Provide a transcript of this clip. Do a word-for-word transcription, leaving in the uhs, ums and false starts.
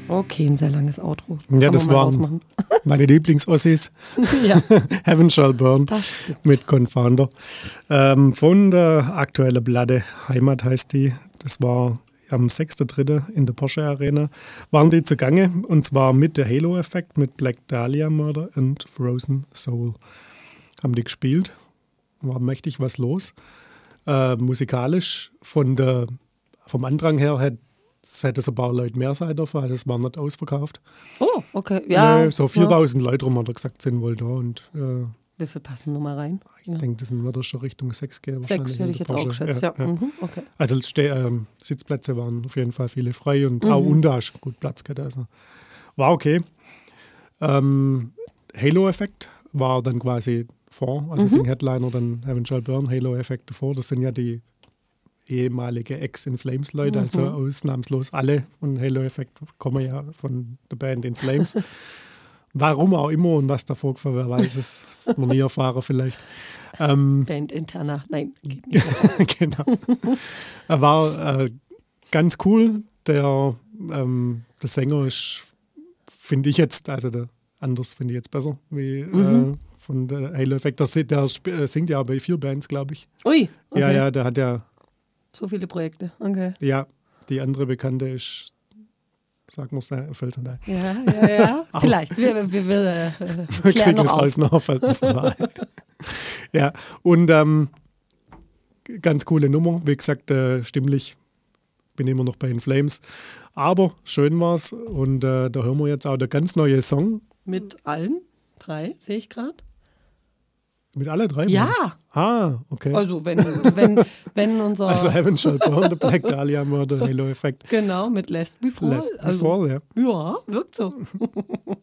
Okay, ein sehr langes Outro. Ja, Kann das man mal waren ausmachen. meine Lieblings-Ossis. Ja, Heaven Shall Burn das stimmt. mit Confounder. Ähm, von der aktuellen Platte, Heimat heißt die, das war am sechsten dritten in der Porsche Arena, waren die zugange und zwar mit der Halo-Effekt, mit Black Dahlia Murder und Frozen Soul. Haben die gespielt, war mächtig was los. Äh, musikalisch von der, vom Andrang her hätte hätte es ein paar Leute mehr sein dürfen, das war nicht ausverkauft. Oh, okay. Ja. Nee, so viertausend ja. Leute rum, hat er gesagt, sind wohl da. Und, äh, wie viel passen noch mal rein? Ich ja. denke, das sind wir schon Richtung sechs gehen. Sechs hätte ich jetzt auch geschätzt, ja. ja. ja. Mhm, okay. Also Ste- ähm, Sitzplätze waren auf jeden Fall viele frei und mhm. auch unten hast gut Platz gehabt. Also war okay. Ähm, Halo-Effekt war dann quasi vor, also mhm. den Headliner, dann Heaven Shall Burn, Halo-Effekt davor. Das sind ja die ehemalige Ex-In-Flames-Leute, mhm. also ausnahmslos alle von Halo-Effekt kommen ja von der Band In Flames. Warum auch immer und was davor war, wer weiß es, noch nie erfahren vielleicht. Ähm, Band interner, nein, geht nicht. Genau. Er war äh, ganz cool. Der, ähm, der Sänger ist, finde ich jetzt, also der anders finde ich jetzt besser, wie mhm. äh, von der Halo-Effekt. Der, der singt ja bei vier Bands, glaube ich. Ui, okay. Ja, ja, der hat ja so viele Projekte, okay. Ja, die andere Bekannte ist, sagen wir es, Felsenthal. Ja, ja, ja, vielleicht. Wir, wir, wir, äh, wir klären kriegen noch das auf. alles noch, fällt mir's mal ein. Ja, und ähm, ganz coole Nummer. Wie gesagt, äh, stimmlich bin immer noch bei In Flames. Aber schön war's und äh, da hören wir jetzt auch der ganz neue Song. Mit allen drei, sehe ich gerade. Mit alle drei? Ja. War's? Ah, okay. Also wenn, wenn, wenn unser... Also Heaven Shall Burn, der Black Dahlia Murder, Halo-Effekt. Genau, mit Last Before. Last also, Before, ja. Ja, wirkt so.